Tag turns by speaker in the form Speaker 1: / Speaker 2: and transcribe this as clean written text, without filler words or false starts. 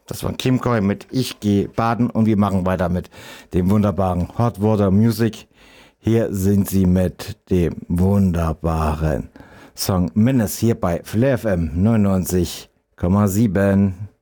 Speaker 1: Das war Kim Coy mit Ich gehe baden und wir machen weiter mit dem wunderbaren Hot Water Music. Hier sind sie mit dem wunderbaren Song Menace hier bei Flair FM 99,7.